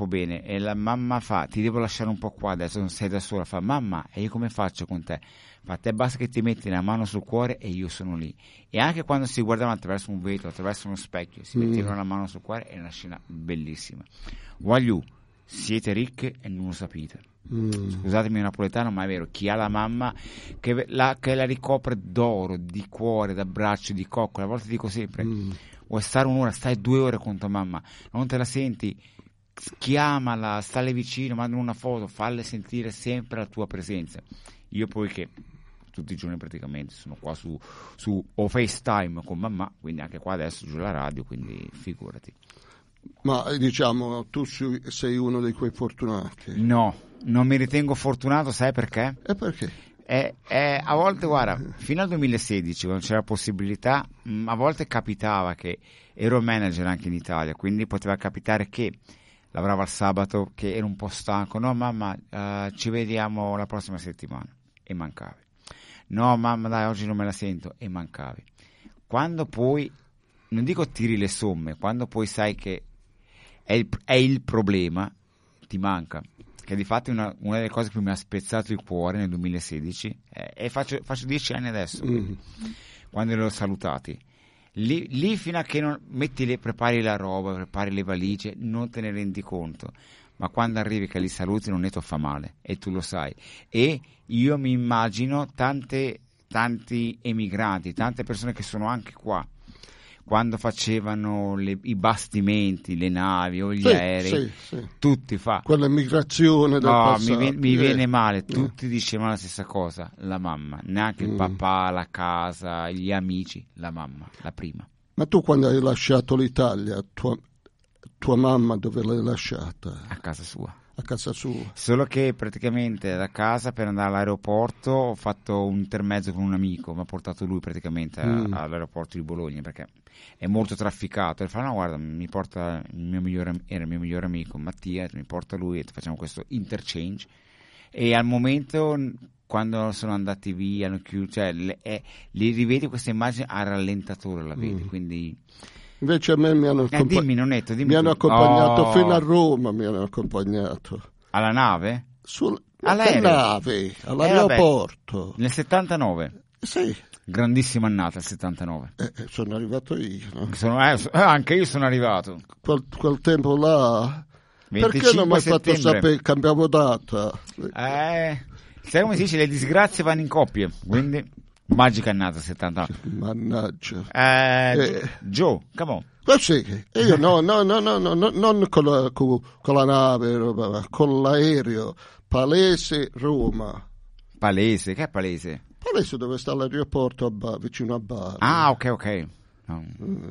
bene, e la mamma fa: ti devo lasciare un po' qua adesso, non sei da sola. Fa: mamma, e io come faccio con te? Fa: te basta che ti metti la mano sul cuore e io sono lì. E anche quando si guardavano attraverso un vetro, attraverso uno specchio, si mettevano la mano sul cuore, è una scena bellissima. Voglio, siete ricche e non lo sapete. Scusatemi il napoletano, ma è vero, chi ha la mamma che la ricopre d'oro, di cuore, d'abbraccio, di coccole, a volte dico sempre: vuoi stare un'ora, stai 2 ore con tua mamma, non te la senti, chiamala, stalle vicino, manda una foto, falle sentire sempre la tua presenza. Io poi che tutti i giorni praticamente sono qua su o FaceTime con mamma, quindi anche qua adesso giù la radio, quindi figurati. Ma diciamo, tu sei uno di quei fortunati? No, non mi ritengo fortunato, sai perché? E perché? A volte, guarda, fino al 2016, quando c'era la possibilità, a volte capitava che ero manager anche in Italia, quindi poteva capitare che lavoravo il sabato, che ero un po' stanco. No mamma, ci vediamo la prossima settimana, e mancavi. No mamma, dai, oggi non me la sento, e mancavi. Quando poi, non dico tiri le somme, quando poi sai che è il problema, ti manca. Che di fatto una delle cose che mi ha spezzato il cuore nel 2016, e faccio 10 anni adesso, quando li ho salutati. Lì fino a che non prepari la roba, prepari le valigie, non te ne rendi conto. Ma quando arrivi che li saluti, non netto fa male, e tu lo sai. E io mi immagino tanti emigranti, tante persone che sono anche qua, quando facevano i bastimenti, le navi o gli aerei, tutti quell'emigrazione del passato. Mi viene male, tutti dicevano la stessa cosa, la mamma, neanche il papà, la casa, gli amici, la mamma, la prima. Ma tu quando hai lasciato l'Italia, tua mamma dove l'hai lasciata? A casa sua. A casa sua. Solo che praticamente da casa per andare all'aeroporto ho fatto un intermezzo con un amico, mi ha portato lui praticamente all'aeroporto di Bologna, perché è molto trafficato. E fa: no, guarda, mi porta era il mio migliore amico Mattia, mi porta lui e facciamo questo interchange. E al momento, quando sono andati via, hanno chiuso, cioè li rivedi queste immagini a rallentatore, la vedi, quindi. Invece a me mi hanno dimmi mi hanno accompagnato fino a Roma, mi hanno accompagnato. Alla nave? Alla nave, all'aeroporto. Nel 79? Sì. Grandissima annata il 79. Sono arrivato io, no? Anche io sono arrivato. Quel tempo là. Perché non mi hai fatto sapere? Cambiavo data. Sai come si dice? Le disgrazie vanno in coppie, quindi. Magica annata 79. Mannaggia. Joe, come on. Sì, io no, non con la nave, ma con l'aereo. Palese, Roma. Palese? Che è Palese? Palese dove sta l'aeroporto vicino a Bari. Ah, ok. No.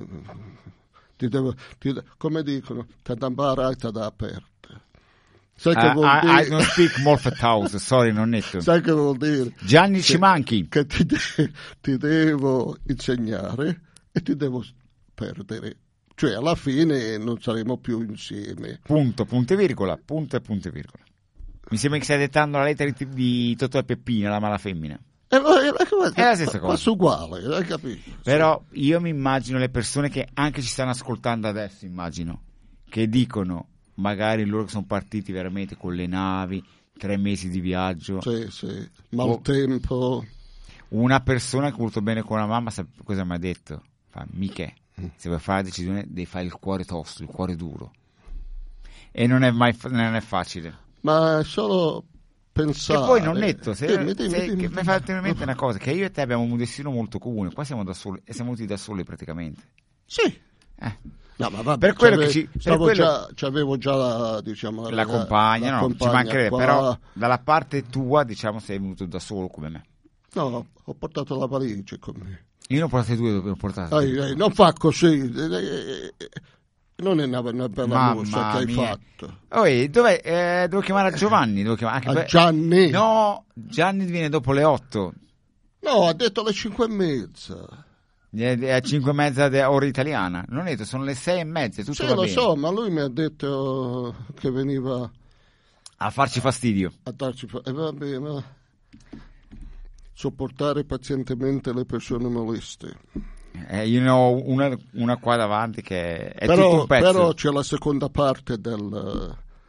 Come dicono, ti da barra e ti da aperta. Sai che vuol dire? I don't speak Morphet House, sorry, non netto. Sai che vuol dire? Gianni ci manchi. Che ti devo insegnare e ti devo perdere. Cioè, alla fine non saremo più insieme. Punto e virgola. Mi sembra che stai dettando la lettera di Totò e Peppina, la mala femmina. È la stessa cosa. È uguale, hai capito? Però io mi immagino le persone che anche ci stanno ascoltando adesso, immagino, che dicono, magari loro che sono partiti veramente con le navi, 3 mesi di viaggio. Sì, maltempo. Una persona che ha voluto bene con la mamma, cosa mi ha detto? Fa: Michè, se vuoi fare la decisione devi fare il cuore tosto, il cuore duro. E non è facile. Ma solo pensare. E poi non netto, dimmi. Mi fa in mente una cosa, che io e te abbiamo un destino molto comune, qua siamo da soli, e siamo venuti da soli praticamente. Sì. No, ma vabbè, per quello che c'avevo già diciamo la compagna, no, ci mancherebbe, qua. Però dalla parte tua, diciamo, sei venuto da solo come me. No, ho portato la valigia con me. Io ne ho portate 2, dove ho portato. Non fa così. Non è una bella mossa che hai fatto. Devo chiamare a Giovanni. Gianni? No, Gianni viene dopo le 8. No, ha detto alle 5:30. È 5:30 ora italiana. Non è detto, sono le 6:30. Tutto sì, va lo bene. so, ma lui mi ha detto che veniva a farci fastidio. A darci va bene, ma sopportare pazientemente le persone moleste. Io ne ho una qua davanti che è tutto un pezzo. Però c'è la seconda parte del